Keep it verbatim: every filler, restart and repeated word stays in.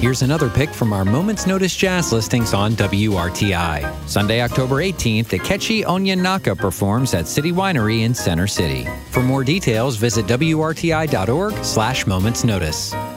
Here's another pick from our Moments Notice jazz listings on W R T I. Sunday, October eighteenth, Akechi Onyanaka performs at City Winery in Center City. For more details, visit W R T I dot org slash Moments Notice.